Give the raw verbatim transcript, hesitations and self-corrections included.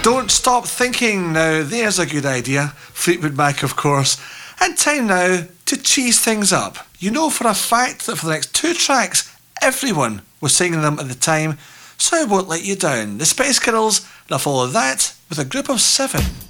Don't stop thinking now, there's a good idea. Fleetwood Mac, of course. And time now to cheese things up. You know for a fact that for the next two tracks, everyone was singing them at the time, so I won't let you down. The Spice Girls, and I'll follow that with a group of seven.